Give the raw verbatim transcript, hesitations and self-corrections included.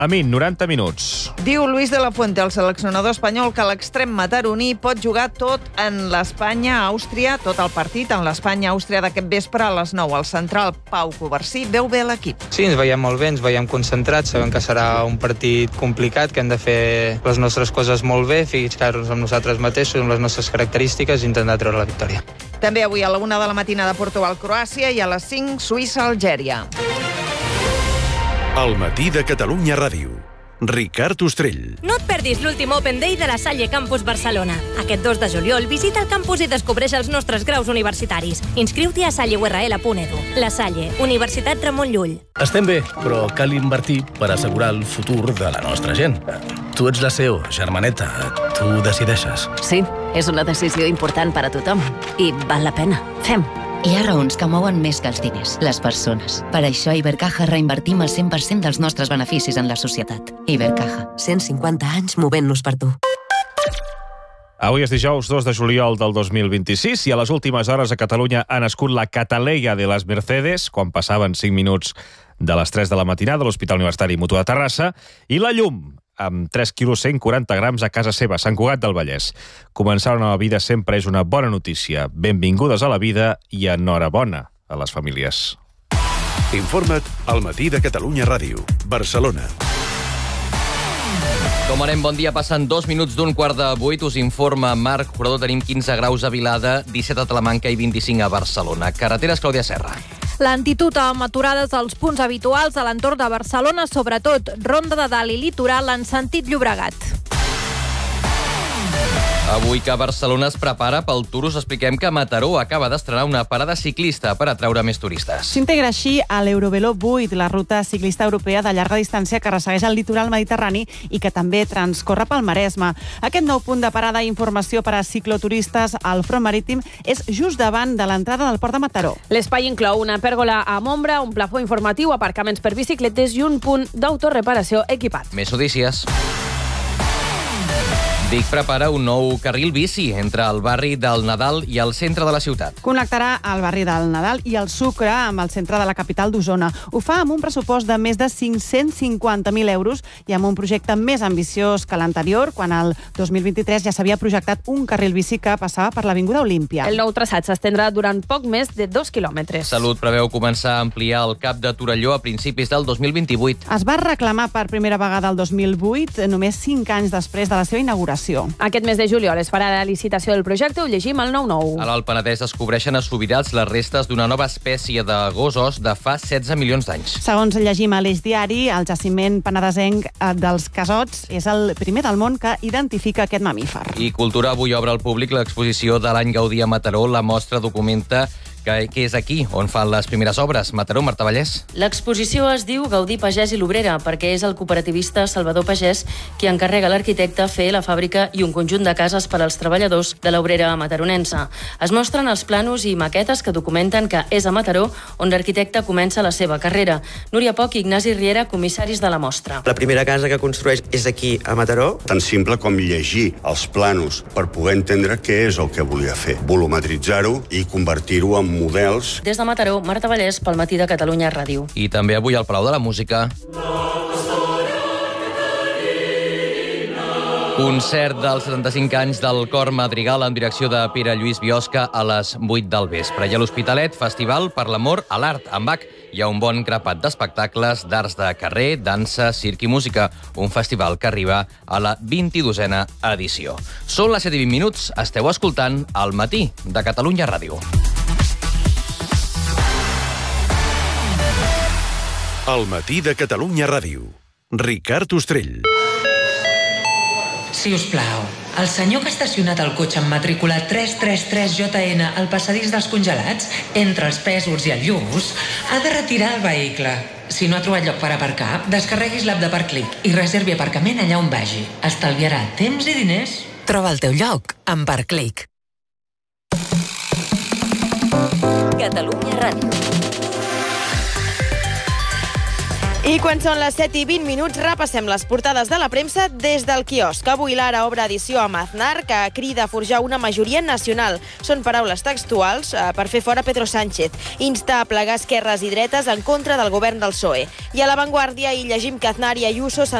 Amin, noranta minuts. Diu Luis de la Fuente, el seleccionador espanyol, que l'extrem mataroní pot jugar tot en l'Espanya-Àustria, tot el partit en l'Espanya-Àustria d'aquest vespre a les nou. El central Pau Covarsí veu bé l'equip. Sí, ens veiem molt bé, ens veiem concentrats, sabem que serà un partit complicat, que hem de fer les nostres coses molt bé, ficar-nos amb nosaltres mateixos, amb les nostres característiques i intentar treure la victòria. També avui a la una de la matinada Portugal-Croàcia i a les cinc Suïssa-Algèria. El matí de Catalunya Ràdio. Ricard Ostrell. No et perdis l'últim Open Day de la Salle Campus Barcelona. Aquest dos de juliol visita el campus i descobreix els nostres graus universitaris. Inscriu-t'hi a salle u erre ele punt edu. La Salle, Universitat Ramon Llull. Estem bé, però cal invertir per assegurar el futur de la nostra gent. Tu ets la C E O, germaneta. Tu decideixes. Sí, és una decisió important per a tothom. I val la pena. Fem. Hi ha raons que mouen més que els diners, les persones. Per això a Ibercaja reinvertim el cent per cent dels nostres beneficis en la societat. Ibercaja, cent cinquanta anys movent-nos per tu. Avui és dijous dos de juliol del dos mil vint-i-sis i a les últimes hores a Catalunya ha nascut la Cataleya de les Mercedes, quan passaven cinc minuts de les tres de la matinada a l'Hospital Universitari Mutu de Terrassa, i la llum, amb tres quilos cent quaranta grams a casa seva, Sant Cugat del Vallès. Començar una nova vida sempre és una bona notícia. Benvingudes a la vida i enhorabona a les famílies. Informa't al matí de Catalunya Ràdio. Barcelona. Com anem, bon dia. Passen dos minuts d'un quart de vuit. Us informa Marc Jurador. Tenim quinze graus a Vilada, disset a Talamanca i vint-i-cinc a Barcelona. Carreteres, Clàudia Serra. Lentitud amb aturades als punts habituals a l'entorn de Barcelona, sobretot Ronda de Dalt i Litoral en sentit Llobregat. Avui que Barcelona es prepara pel Tour, us expliquem que Mataró acaba d'estrenar una parada ciclista per atraure més turistes. S'integra així a l'Eurovelo vuit, la ruta ciclista europea de llarga distància que ressegueix el litoral mediterrani i que també transcorre pel Maresme. Aquest nou punt de parada i informació per a cicloturistes al front marítim és just davant de l'entrada del port de Mataró. L'espai inclou una pèrgola amb ombra, un plafó informatiu, aparcaments per bicicletes i un punt d'autoreparació equipat. Més notícies. Vic prepara un nou carril bici entre el barri del Nadal i el centre de la ciutat. Connectarà el barri del Nadal i el Sucre amb el centre de la capital d'Osona. Ho fa amb un pressupost de més de cinc-cents cinquanta mil euros i amb un projecte més ambiciós que l'anterior, quan el dos mil vint-i-tres ja s'havia projectat un carril bici que passava per l'Avinguda Olímpia. El nou traçat s'estendrà durant poc més de dos quilòmetres. Salut preveu començar a ampliar el cap de Torelló a principis del dos mil vint-i-vuit. Es va reclamar per primera vegada el dos mil vuit, només cinc anys després de la seva inauguració. Aquest mes de juliol es farà la licitació del projecte, ho llegim al nou nou. A l'Alt Penedès descobreixen a Subirats les restes d'una nova espècie de gossos de fa setze milions d'anys. Segons llegim a l'Eix Diari, el jaciment penedesenc dels Casots és el primer del món que identifica aquest mamífer. I Cultura avui obre al públic l'exposició de l'any Gaudí a Mataró. La mostra documenta que, que és aquí on fan les primeres obres. Mataró, Marta Vallès. L'exposició es diu Gaudí Pagès i l'Obrera perquè és el cooperativista Salvador Pagès qui encarrega a l'arquitecte fer la fàbrica i un conjunt de cases per als treballadors de l'obrera mataronense. Es mostren els planos i maquetes que documenten que és a Mataró on l'arquitecte comença la seva carrera. Núria Poch i Ignasi Riera, comissaris de la mostra. La primera casa que construeix és aquí, a Mataró. Tan simple com llegir els planos per poder entendre què és el que volia fer. Volumetritzar-ho i convertir-ho en models. Des de Mataró, Marta Vallès, pel Matí de Catalunya Ràdio. I també avui al Palau de la Música. Concert dels setanta-cinc anys del Cor Madrigal en direcció de Pere Lluís Biosca a les vuit del vespre. I a l'Hospitalet, Festival per l'amor a l'art. Amb Bach hi ha un bon grapat d'espectacles d'arts de carrer, dansa, circ i música. Un festival que arriba a la vint-i-dosena edició. Són les set i vint minuts. Esteu escoltant El Matí de Catalunya Ràdio. El Matí de Catalunya Ràdio. Ricard Ostrell. Si us plau, el senyor que ha estacionat el cotxe amb matrícula tres tres tres J N al passadís dels congelats, entre els Pèsols i el Lluç, ha de retirar el vehicle. Si no ha trobat lloc per aparcar, descarreguis l'app de Parclic i reservi aparcament allà on vagi. Estalviarà temps i diners. Troba el teu lloc amb Parclic. Catalunya Ràdio. I quan són les set i vint minuts, repassem les portades de la premsa des del quiosc. Avui l'Ara obre edició amb Aznar, que crida a forjar una majoria nacional. Són paraules textuals eh, per fer fora Pedro Sánchez. Insta a plegar esquerres i dretes en contra del govern del P S O E. I a La Vanguardia hi llegim que Aznar i Ayuso